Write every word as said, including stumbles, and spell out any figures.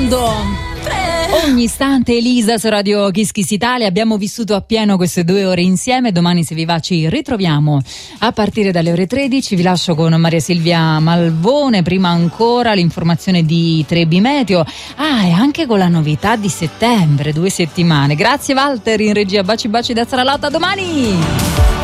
mondo. Ogni istante Elisa su Radio Kiss Kiss Italia. Abbiamo vissuto appieno queste due ore insieme. Domani, se vi va, ci ritroviamo a partire dalle ore tredici. Vi lascio con Maria Silvia Malvone. Prima ancora l'informazione di Trebi Meteo. Ah, e anche con la novità di settembre, due settimane. Grazie Walter in regia. Baci baci da Saralata. Domani.